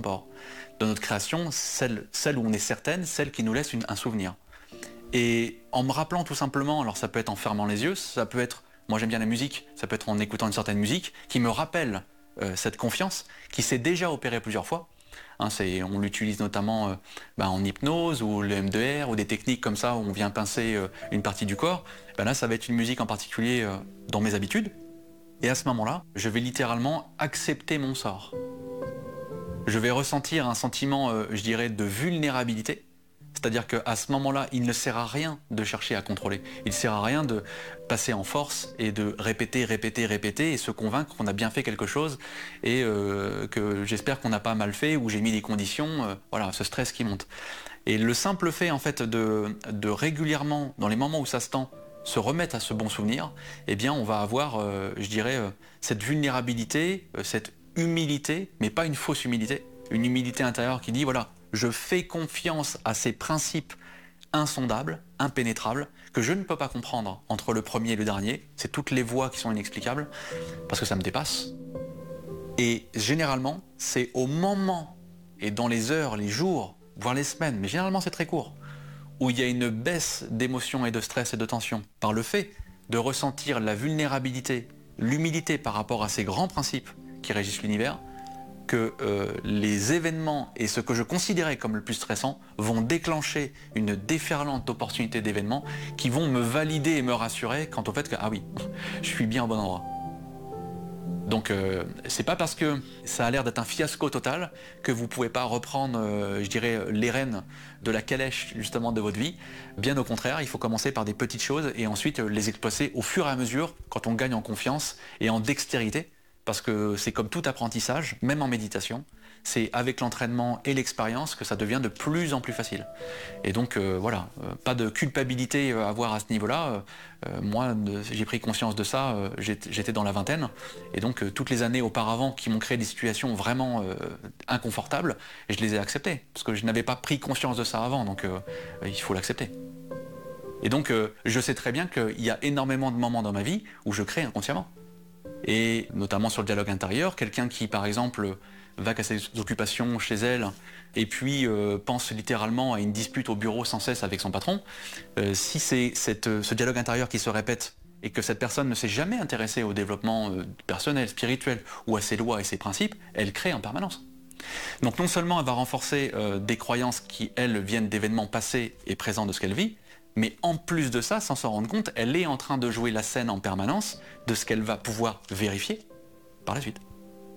extempore. Dans notre création, celle où on est certaine, celle qui nous laisse un souvenir. Et en me rappelant tout simplement, alors ça peut être en fermant les yeux, ça peut être, moi j'aime bien la musique, ça peut être en écoutant une certaine musique qui me rappelle cette confiance qui s'est déjà opérée plusieurs fois. Hein, on l'utilise notamment en hypnose ou le M2R ou des techniques comme ça où on vient pincer une partie du corps. Là, ça va être une musique en particulier dans mes habitudes. Et à ce moment-là, je vais littéralement accepter mon sort. Je vais ressentir un sentiment, je dirais, de vulnérabilité. C'est-à-dire qu'à ce moment-là, il ne sert à rien de chercher à contrôler. Il ne sert à rien de passer en force et de répéter et se convaincre qu'on a bien fait quelque chose et que j'espère qu'on n'a pas mal fait ou j'ai mis des conditions, voilà, ce stress qui monte. Et le simple fait en fait de régulièrement, dans les moments où ça se tend, se remettre à ce bon souvenir, eh bien on va avoir, je dirais, cette vulnérabilité, cette humilité, mais pas une fausse humilité, une humilité intérieure qui dit voilà, je fais confiance à ces principes insondables, impénétrables, que je ne peux pas comprendre entre le premier et le dernier. C'est toutes les voies qui sont inexplicables, parce que ça me dépasse. Et généralement, c'est au moment, et dans les heures, les jours, voire les semaines, mais généralement c'est très court, où il y a une baisse d'émotion et de stress et de tension, par le fait de ressentir la vulnérabilité, l'humilité par rapport à ces grands principes qui régissent l'univers, que les événements et ce que je considérais comme le plus stressant vont déclencher une déferlante d'opportunités d'événements qui vont me valider et me rassurer quant au fait que, ah oui, je suis bien au bon endroit. Donc c'est pas parce que ça a l'air d'être un fiasco total que vous pouvez pas reprendre, je dirais, les rênes de la calèche justement de votre vie. Bien au contraire, il faut commencer par des petites choses et ensuite les exploiter au fur et à mesure quand on gagne en confiance et en dextérité. Parce que c'est comme tout apprentissage, même en méditation, c'est avec l'entraînement et l'expérience que ça devient de plus en plus facile. Et donc voilà, pas de culpabilité à avoir à ce niveau-là. Moi, j'ai pris conscience de ça, j'étais dans la vingtaine, et donc toutes les années auparavant qui m'ont créé des situations vraiment inconfortables, je les ai acceptées, parce que je n'avais pas pris conscience de ça avant, donc il faut l'accepter. Et donc je sais très bien qu'il y a énormément de moments dans ma vie où je crée inconsciemment. Et notamment sur le dialogue intérieur, quelqu'un qui par exemple va à ses occupations chez elle et puis pense littéralement à une dispute au bureau sans cesse avec son patron, si c'est ce dialogue intérieur qui se répète et que cette personne ne s'est jamais intéressée au développement personnel, spirituel ou à ses lois et ses principes, elle crée en permanence. Donc non seulement elle va renforcer des croyances qui, elles, viennent d'événements passés et présents de ce qu'elle vit, mais en plus de ça, sans s'en rendre compte, elle est en train de jouer la scène en permanence de ce qu'elle va pouvoir vérifier par la suite.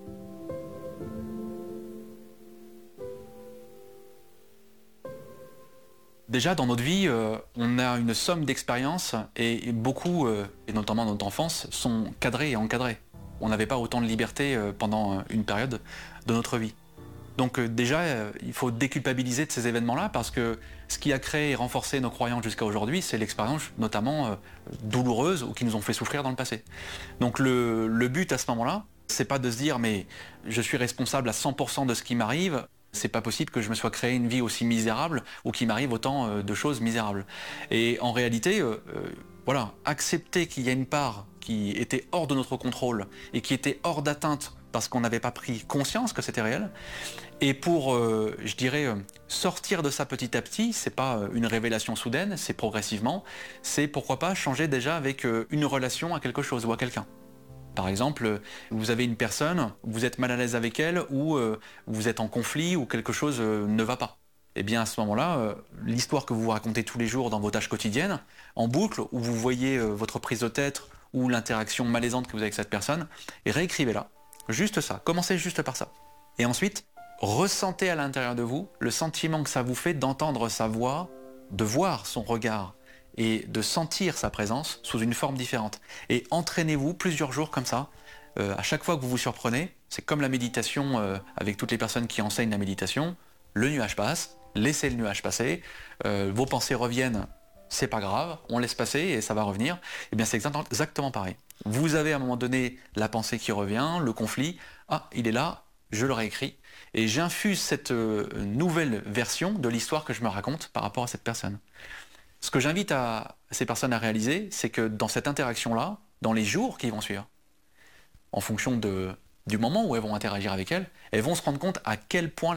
Déjà, dans notre vie, on a une somme d'expériences et beaucoup, et notamment dans notre enfance, sont cadrés et encadrés. On n'avait pas autant de liberté pendant une période de notre vie. Donc déjà, il faut déculpabiliser de ces événements-là parce que ce qui a créé et renforcé nos croyances jusqu'à aujourd'hui, c'est l'expérience notamment douloureuse ou qui nous ont fait souffrir dans le passé. Donc le but à ce moment-là, c'est pas de se dire mais je suis responsable à 100% de ce qui m'arrive, c'est pas possible que je me sois créé une vie aussi misérable ou qu'il m'arrive autant de choses misérables. Et en réalité, voilà, accepter qu'il y a une part qui était hors de notre contrôle et qui était hors d'atteinte parce qu'on n'avait pas pris conscience que c'était réel. Et pour, je dirais, sortir de ça petit à petit, c'est pas une révélation soudaine, c'est progressivement, c'est pourquoi pas changer déjà avec une relation à quelque chose ou à quelqu'un. Par exemple, vous avez une personne, vous êtes mal à l'aise avec elle ou vous êtes en conflit ou quelque chose ne va pas. Eh bien à ce moment-là, l'histoire que vous vous racontez tous les jours dans vos tâches quotidiennes, en boucle, où vous voyez votre prise de tête ou l'interaction malaisante que vous avez avec cette personne, et réécrivez-la. Juste ça, commencez juste par ça. Et ensuite, ressentez à l'intérieur de vous le sentiment que ça vous fait d'entendre sa voix, de voir son regard et de sentir sa présence sous une forme différente. Et entraînez-vous plusieurs jours comme ça. À chaque fois que vous vous surprenez, c'est comme la méditation avec toutes les personnes qui enseignent la méditation, le nuage passe, laissez le nuage passer, vos pensées reviennent, c'est pas grave, on laisse passer et ça va revenir. Et bien c'est exactement pareil. Vous avez à un moment donné la pensée qui revient, le conflit, ah il est là, je le réécris, et j'infuse cette nouvelle version de l'histoire que je me raconte par rapport à cette personne. Ce que j'invite à ces personnes à réaliser, c'est que dans cette interaction-là, dans les jours qui vont suivre, en fonction du moment où elles vont interagir avec elles vont se rendre compte à quel point